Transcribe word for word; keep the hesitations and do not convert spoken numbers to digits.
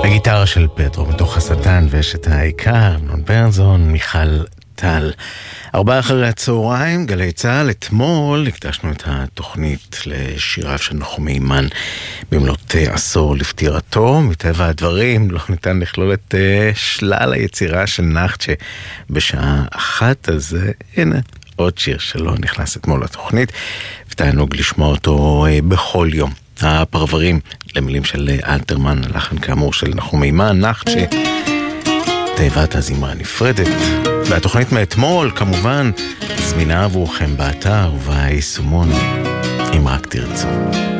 הגיטרה של פטרו מתוך השטן ואשת העיקר, נון ברנזון, מיכל טל. ארבעה אחרי הצהריים, גלי צהל. אתמול הקדשנו את התוכנית לשיריו של נחום הימן במלאת עשור לפטירתו. מטבע הדברים לא ניתן לכלול את uh, שלל היצירה של נחצ'ה בשעה אחת, אז uh, הנה עוד שיר שלו נכנס אתמול לתוכנית, ותענוג לשמוע אותו uh, בכל יום. הפרברים למילים של אלתרמן, הלחן כאמור של נחום הימן, נחצ'ה, תיבת הזמרה נפרדת. והתוכנית מאתמול כמובן זמינה עבורכם באתר וביישומון אם רק תרצו.